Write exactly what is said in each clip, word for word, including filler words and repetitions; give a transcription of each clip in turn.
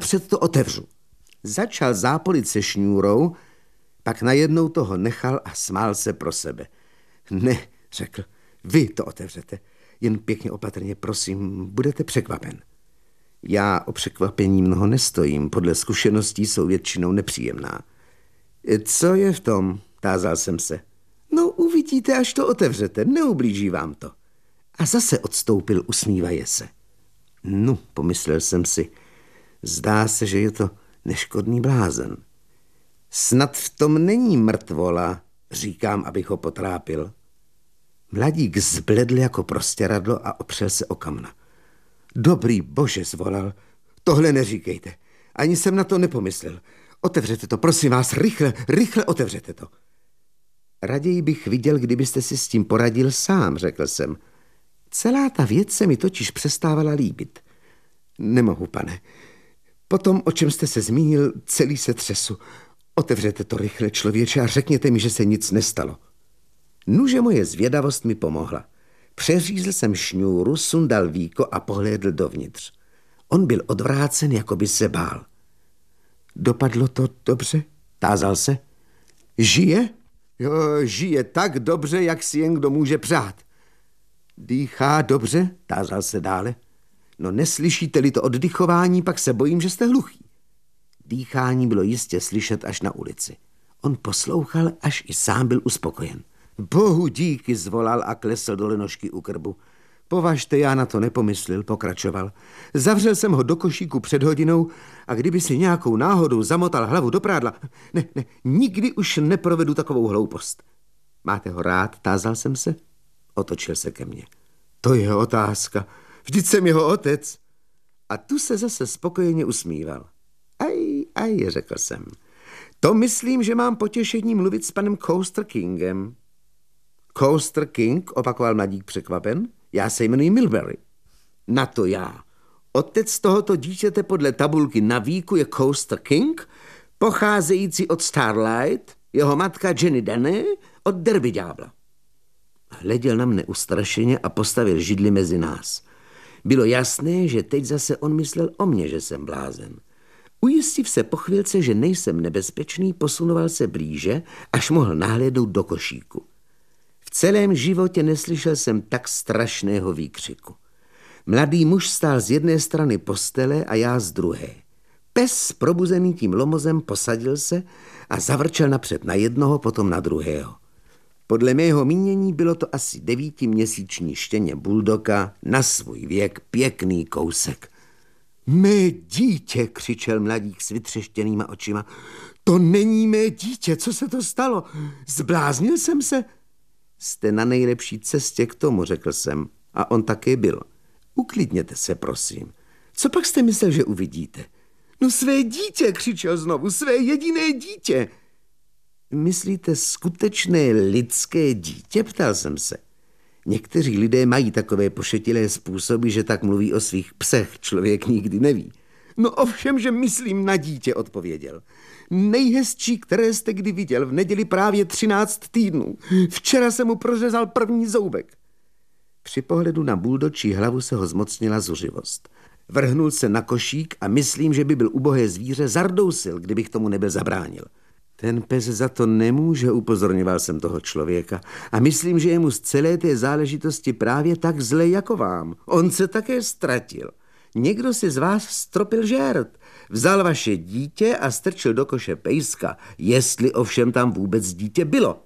napřed to otevřu. Začal zápolit se šňůrou, pak najednou toho nechal a smál se pro sebe. Ne, řekl, vy to otevřete. Jen pěkně opatrně, prosím, budete překvapen. Já o překvapení mnoho nestojím, podle zkušeností jsou většinou nepříjemná. Co je v tom? Tázal jsem se. No, uvidíte, až to otevřete, neublíží vám to. A zase odstoupil, usmívaje se. No, pomyslel jsem si, zdá se, že je to neškodný blázen. Snad v tom není mrtvola, říkám, abych ho potrápil. Mladík zbledl jako prostěradlo a opřel se o kamna. Dobrý bože, zvolal, tohle neříkejte. Ani jsem na to nepomyslel. Otevřete to, prosím vás, rychle, rychle otevřete to. Raději bych viděl, kdybyste si s tím poradil sám, řekl jsem. Celá ta věc se mi totiž přestávala líbit. Nemohu, pane. Potom, o čem jste se zmínil, celý se třesu. Otevřete to rychle, člověče, a řekněte mi, že se nic nestalo. Nuže moje zvědavost mi pomohla. Přeřízl jsem šňůru, sundal víko a pohlédl dovnitř. On byl odvrácen, jako by se bál. Dopadlo to dobře? Tázal se. Žije? Jo, žije tak dobře, jak si jen kdo může přát. Dýchá dobře? Tázal se dále. No neslyšíte-li to oddychování, pak se bojím, že jste hluchý. Dýchání bylo jistě slyšet až na ulici. On poslouchal, až i sám byl uspokojen. Bohu díky, zvolal a klesl dole nožky u krbu. Považte, já na to nepomyslel, pokračoval. Zavřel jsem ho do košíku před hodinou a kdyby si nějakou náhodou zamotal hlavu do prádla, ne, ne, nikdy už neprovedu takovou hloupost. Máte ho rád, tázal jsem se? Otočil se ke mně. To je otázka. Vždyť jsem jeho otec. A tu se zase spokojeně usmíval. Aj, aj, řekl jsem. To myslím, že mám potěšení mluvit s panem Coaster Kingem. Coaster King, opakoval mladík překvapen. Já se jmenuji Milbury. Na to já. Otec tohoto dítěte podle tabulky na víku je Coaster King, pocházející od Starlight, jeho matka Jenny Denny od Derby ďábla. Hleděl na mne ustrašeně a postavil židli mezi nás. Bylo jasné, že teď zase on myslel o mně, že jsem blázen. Ujistiv se po chvilce, že nejsem nebezpečný, posunoval se blíže, až mohl nahlédnout do košíku. V celém životě neslyšel jsem tak strašného výkřiku. Mladý muž stál z jedné strany postele a já z druhé. Pes, probuzený tím lomozem, posadil se a zavrčel napřed na jednoho, potom na druhého. Podle mého mínění bylo to asi devítiměsíční štěně buldoka, na svůj věk pěkný kousek. Mé dítě, křičel mladík s vytřeštěnýma očima. To není mé dítě, co se to stalo? Zbláznil jsem se? Jste na nejlepší cestě k tomu, řekl jsem. A on také byl. Uklidněte se, prosím. Co pak jste myslel, že uvidíte? No své dítě, křičel znovu, své jediné dítě. Myslíte skutečné lidské dítě, ptal jsem se. Někteří lidé mají takové pošetilé způsoby, že tak mluví o svých psech, člověk nikdy neví. No ovšem, že myslím na dítě, odpověděl. Nejhezčí, které jste kdy viděl, v neděli právě třináct týdnů. Včera jsem mu prořezal první zoubek. Při pohledu na buldočí hlavu se ho zmocnila zuřivost. Vrhnul se na košík a myslím, že by byl ubohé zvíře, zardousil, kdybych tomu nebyl zabránil. Ten pes za to nemůže, upozorňoval jsem toho člověka. A myslím, že je mu z celé té záležitosti právě tak zle jako vám. On se také ztratil. Někdo si z vás stropil žert. Vzal vaše dítě a strčil do koše pejska, jestli ovšem tam vůbec dítě bylo.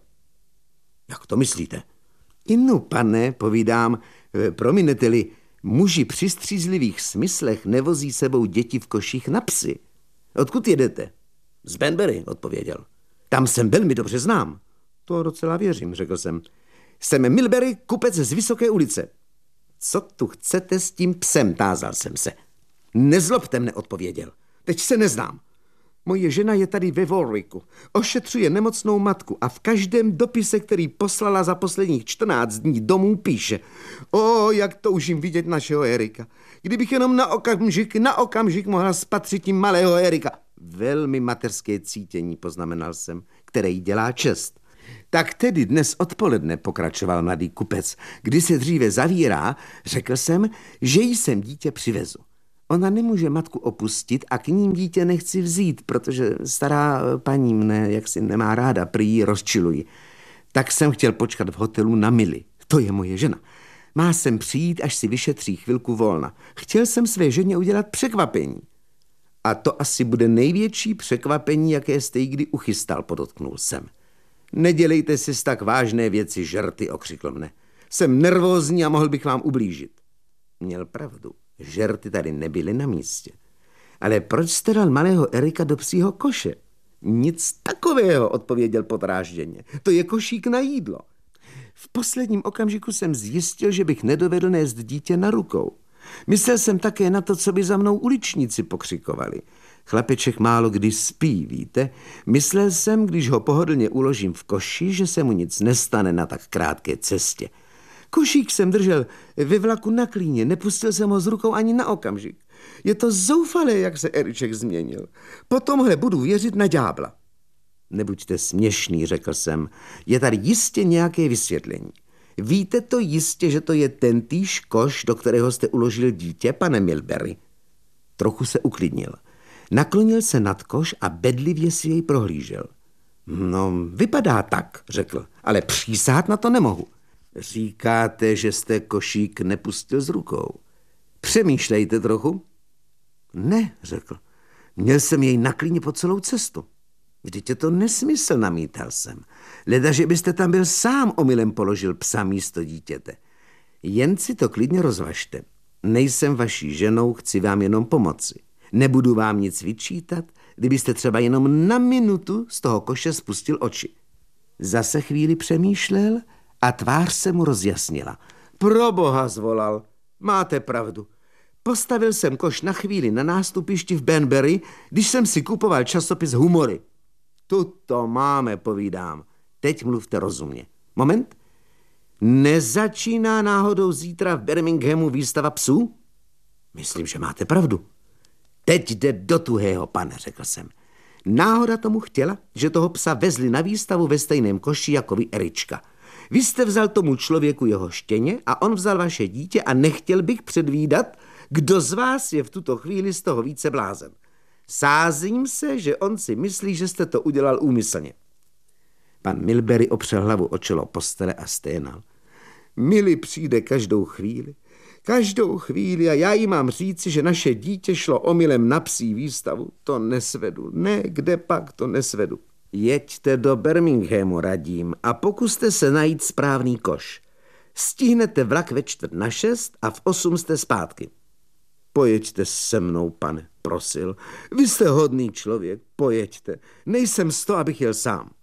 Jak to myslíte? Inu, pane, povídám, prominete-li, muži při střízlivých smyslech nevozí sebou děti v koších na psy. Odkud jedete? Z Banbury, odpověděl. Tam jsem velmi dobře znám. To docela věřím, řekl jsem. Jsem Milbury, kupec z Vysoké ulice. Co tu chcete s tím psem, tázal jsem se. Nezlobte mne, odpověděl. Teď se neznám. Moje žena je tady ve Warwicku. Ošetřuje nemocnou matku a v každém dopise, který poslala za posledních čtrnáct dní domů, píše: O, jak toužím vidět našeho Erika. Kdybych jenom na okamžik, na okamžik mohla spatřit tím malého Erika. Velmi mateřské cítění, poznamenal jsem, které jí dělá čest. Tak tedy dnes odpoledne, pokračoval mladý kupec, kdy se dříve zavírá, řekl jsem, že jí sem dítě přivezu. Ona nemůže matku opustit a k ním dítě nechci vzít, protože stará paní mne jaksi nemá ráda, prý ji rozčiluji. Tak jsem chtěl počkat v hotelu na Milly. To je moje žena. Má sem přijít, až si vyšetří chvilku volna. Chtěl jsem své ženě udělat překvapení. A to asi bude největší překvapení, jaké jste jí kdy uchystal, podotknul jsem. Nedělejte si z tak vážné věci žerty, okřikl mne. Jsem nervózní a mohl bych vám ublížit. Měl pravdu. Žerty tady nebyly na místě. Ale proč jste dal malého Erika do psího koše? Nic takového, odpověděl podrážděně. To je košík na jídlo. V posledním okamžiku jsem zjistil, že bych nedovedl nést dítě na rukou. Myslel jsem také na to, co by za mnou uličníci pokřikovali. Chlapeček málo kdy spí, víte? Myslel jsem, když ho pohodlně uložím v koši, že se mu nic nestane na tak krátké cestě. Košík jsem držel ve vlaku na klíně, nepustil jsem ho z rukou ani na okamžik. Je to zoufalé, jak se Eriček změnil. Po tomhle budu věřit na ďábla. Nebuďte směšný, řekl jsem. Je tady jistě nějaké vysvětlení. Víte to jistě, že to je tentýž koš, do kterého jste uložil dítě, pane Milbury? Trochu se uklidnil. Naklonil se nad koš a bedlivě si jej prohlížel. No, vypadá tak, řekl, ale přísát na to nemohu. Říkáte, že jste košík nepustil z rukou. Přemýšlejte trochu. Ne, řekl. Měl jsem jej na klíně po celou cestu. Vždyť je to nesmysl, namítal jsem. Leda, že byste tam byl sám, omylem položil psa místo dítěte. Jen si to klidně rozvažte. Nejsem vaší ženou, chci vám jenom pomoci. Nebudu vám nic vyčítat, kdybyste třeba jenom na minutu z toho koše spustil oči. Zase chvíli přemýšlel a tvář se mu rozjasnila. Proboha, zvolal, máte pravdu. Postavil jsem koš na chvíli na nástupišti v Banbury, když jsem si kupoval časopis Humory. Tuto máme, povídám. Teď mluvte rozumně. Moment. Nezačíná náhodou zítra v Birminghamu výstava psů? Myslím, že máte pravdu. Teď jde do tuhého, pane, řekl jsem. Náhoda tomu chtěla, že toho psa vezli na výstavu ve stejném koši jako vy, Erička. Vy jste vzal tomu člověku jeho štěně a on vzal vaše dítě a nechtěl bych předvídat, kdo z vás je v tuto chvíli z toho více blázen. Sázím se, že on si myslí, že jste to udělal úmyslně. Pan Milbury opřel hlavu o čelo postele a sténal. Milly přijde každou chvíli. Každou chvíli a já jí mám říci, že naše dítě šlo omylem na psí výstavu. To nesvedu. Ne, kde pak to nesvedu. Jeďte do Birminghamu, radím, a pokuste se najít správný koš. Stihnete vlak ve čtvrt na šest a v osm jste zpátky. Pojeďte se mnou, pane, prosil. Vy jste hodný člověk, pojeďte. Nejsem z toho, abych jel sám.